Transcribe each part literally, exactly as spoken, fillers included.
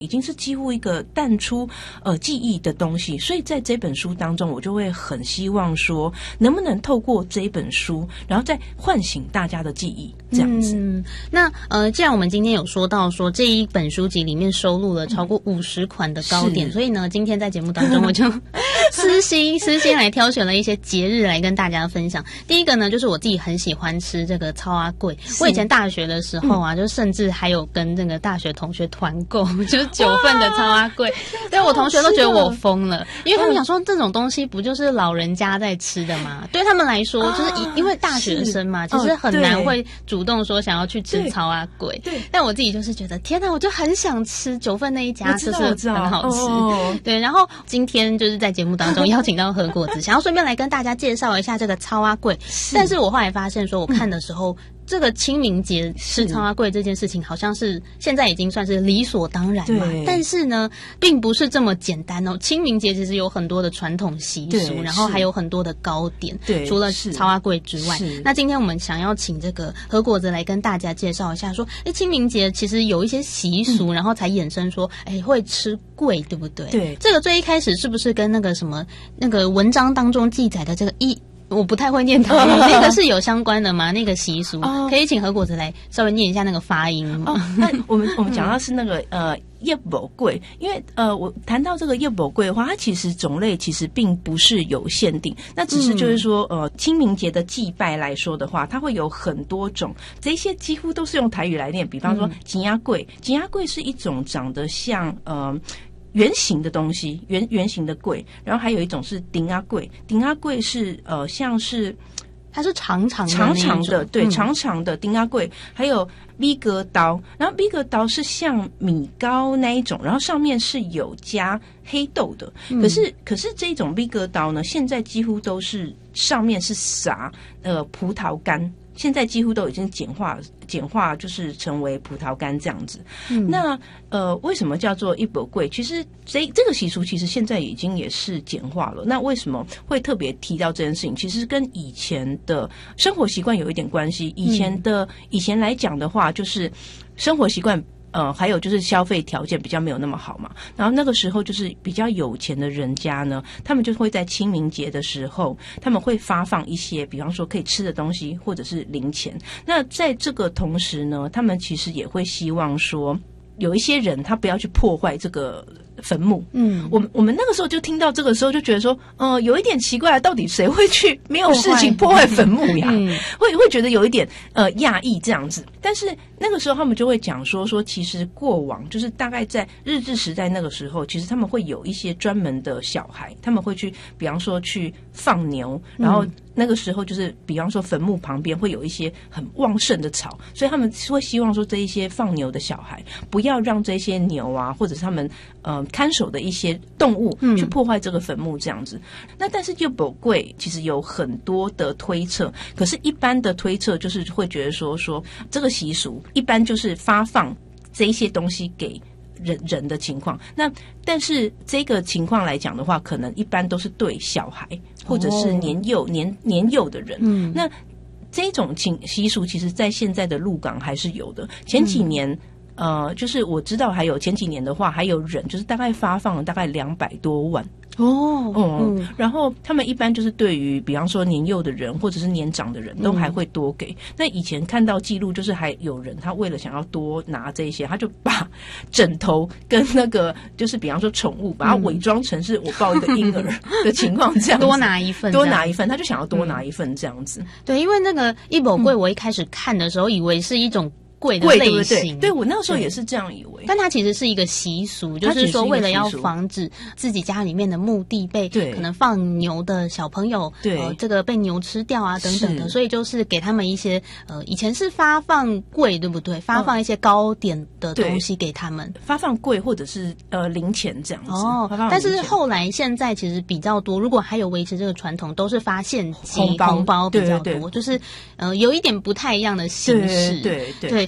已经是几乎一个淡出呃记忆的东西，所以在这本书当中，我就会很希望说，能不能透过这一本书，然后再唤醒大家的记忆，这样子。 嗯，那呃，既然我们今天有说到说这一本书籍里面收录了超过五十款的糕点，所以呢，今天在节目当中我就私心私心来挑选了一些节日来跟大家分享。第一个呢，就是我自己很喜欢吃这个草仔粿，我以前大学的时候啊，嗯、就甚至还有跟这个大学同学团购，就是九份的草仔粿，对我同学都觉得我疯了，因为他们想说这种东西不就是老人家在吃的吗？对他们来说，就是因为大学生嘛，其实很难会主动说想要去吃草仔粿。对，但我自己就是觉得天哪，我就很想吃九份那一家，就是很好吃。哦、对，然后今天就是在节目当中邀请到何果子，想要顺便来跟大家介绍一下这个草仔粿。但是我后来发现说，我看的时候。嗯这个清明节吃草仔粿这件事情，好像是现在已经算是理所当然嘛。但是呢，并不是这么简单哦。清明节其实有很多的传统习俗，然后还有很多的糕点。对，除了草仔粿之外，那今天我们想要请这个何果子来跟大家介绍一下，说，哎，清明节其实有一些习俗，嗯、然后才衍生说，哎，会吃粿，对不对？对，这个最一开始是不是跟那个什么那个文章当中记载的这个一？我不太会念台语，那个是有相关的吗？那个习俗、哦、可以请何果子来稍微念一下那个发音吗？ 哦、那我们我们讲到是那个呃叶宝粿，因为呃我谈到这个叶宝粿的话，它其实种类其实并不是有限定，那只是就是说、嗯、呃清明节的祭拜来说的话，它会有很多种，这些几乎都是用台语来念，比方说金鸭粿，金鸭粿是一种长得像呃。圆形的东西，圆圆形的粿，然后还有一种是丁仔粿，丁仔粿是呃像是它是长长的长长的，对， 嗯、 长长的丁仔粿，还有米格刀，然后米格刀是像米糕那一种，然后上面是有加黑豆的，嗯、可是可是这种米格刀呢，现在几乎都是上面是撒呃葡萄干。现在几乎都已经简化，简化就是成为葡萄干这样子。嗯、那呃，为什么叫做一宝粿？其实这这个习俗其实现在已经也是简化了。那为什么会特别提到这件事情？其实跟以前的生活习惯有一点关系。以前的、嗯、以前来讲的话，就是生活习惯。呃，还有就是消费条件比较没有那么好嘛，然后那个时候就是比较有钱的人家呢，他们就会在清明节的时候，他们会发放一些，比方说可以吃的东西或者是零钱。那在这个同时呢，他们其实也会希望说，有一些人他不要去破坏这个坟墓。嗯，我们我们那个时候就听到这个时候就觉得说，呃，有一点奇怪，到底谁会去没有事情破坏坟墓呀？嗯、会会觉得有一点呃讶异这样子。但是那个时候他们就会讲说说，其实过往就是大概在日治时代那个时候，其实他们会有一些专门的小孩，他们会去，比方说去放牛，然后那个时候就是比方说坟墓旁边会有一些很旺盛的草，所以他们会希望说这一些放牛的小孩不要让这些牛啊，或者是他们呃看守的一些动物去破坏这个坟墓这样子。嗯、那但是叶宝粿其实有很多的推测，可是一般的推测就是会觉得说说这个习俗一般就是发放这一些东西给人人的情况。那但是这个情况来讲的话，可能一般都是对小孩或者是年幼、哦、年年幼的人。嗯，那这种情习俗其实在现在的鹿港还是有的。前几年、嗯、呃，就是我知道还有前几年的话，还有人就是大概发放了大概两百多万。哦，嗯，嗯然后他们一般就是对于比方说年幼的人或者是年长的人都还会多给。嗯、那以前看到记录就是还有人他为了想要多拿这些，他就把枕头跟那个就是比方说宠物把它伪装成是我抱一个婴儿的情况这样子， 多拿一份， 多拿一份，他就想要多拿一份这样子。嗯、 对，因为那个一宝粿我一开始看的时候以为是一种贵的类型，对对对， 对我那个时候也是这样以为， 但它其实是一个习俗，就是说为了要防止自己家里面的墓地被可能放牛的小朋友，对、呃，这个被牛吃掉啊等等的，所以就是给他们一些呃，以前是发放粿，对不对？发放一些糕点的东西给他们， 发放粿或者是呃零钱这样子。哦， 但是后来现在其实比较多，如果还有维持这个传统，都是发现金红包，红包比较多，对对对，就是呃有一点不太一样的形式，对对 对, 对。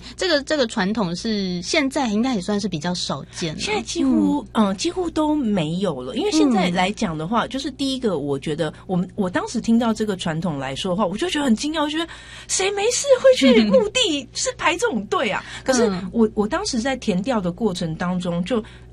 这个这个传统是现在应该也算是比较少见了， 现在几乎嗯、呃、几乎都没有了。因为现在来讲的话，嗯、就是第一个，我觉得我们我当时听到这个传统来说的话，我就觉得很惊讶，我觉得谁没事会去墓地是排这种队啊？可是我我当时在填调的过程当中就。